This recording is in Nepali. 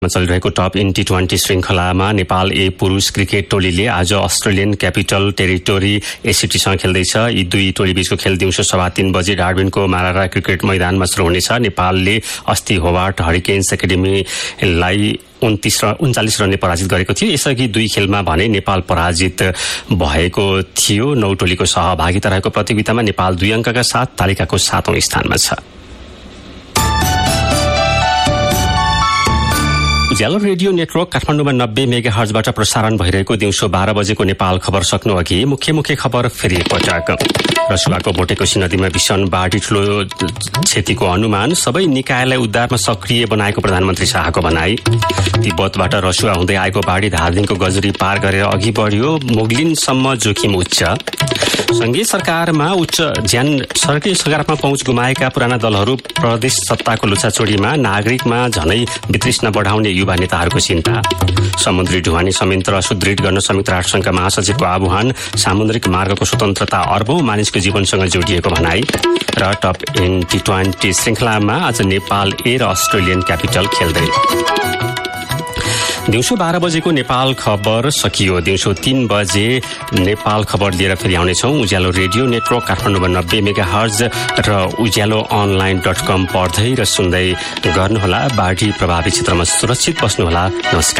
चलिरहेको टप इन टी20 श्रृंखलामा नेपाल ए पुरुष क्रिकेट टोलीले आज अस्ट्रेलियन क्यापिटल टेरिटोरी एसिटीसँग खेल्दैछ। यी दुई टोली बीचको खेल दिउँसो 3:15 बजे डार्बिनको मारारा क्रिकेट मैदानमा सुरु हुनेछ। नेपालले अस्ति होबार्ट हरिकेन्स एकाडेमीलाई 39 रनले पराजित गरेको थियो। यसअघि दुई खेलमा भने नेपाल पराजित भएको थियो। 9 टोलीको सहभागिता रहेको प्रतियोगितामा नेपाल 2 अङ्कका साथ तालिकाको 7औं स्थानमा छ। उज्यालो रेडियो नेटवर्क काठमाडौँमा 90 मेगाहर्जबाट प्रसारण भइरहेको दिउँसो 12 बजेको नेपाल खबर सक्नु अघि मुख्य खबर फेरि एकपटक। रसुवाको बोटेकोशी नदीमा भीषण बाढी ठूलो क्षतिको अनुमान, सबै निकायलाई उद्धारमा सक्रिय बनाएको प्रधानमन्त्री शाहको भनाई। तिब्बतबाट रसुवा हुँदै आएको बाढी धादिङको गजुरी पार गरेर अघि बढ्यो, मुगलिनसम्म जोखिम उच्च। संघीय सरकारमा सरकारी सरकारमा पहुँच गुमाएका पुराना दलहरू प्रदेश सत्ताको लुचाचोरीमा, नागरिकमा झनै वितृष्णा बढाउने युवा नेताहरूको चिन्ता। समुद्री ढुवानी संयन्त्र सुदृढ गर्न संयुक्त राष्ट्रसङ्घका महासचिवको आह्वान, सामुद्रिक मार्गको स्वतन्त्रता अर्बौं मानिसको जीवनसँग जोडिएको भनाई। र टप इन टी20 श्रृंखलामा आज नेपाल ए र अस्ट्रेलियन क्यापिटल खेल्दै। दिउँसो 12 बजेको नेपाल खबर सकियो। दिउँसो 3 बजे नेपाल खबर लिएर फेरि आउनेछौँ। उज्यालो रेडियो नेटवर्क काठमाडौँमा 90 मेगाहर्ज र उज्यालो online.com पढ्दै र सुन्दै गर्नुहोला। बाढी प्रभावित क्षेत्रमा सुरक्षित बस्नुहोला। नमस्कार।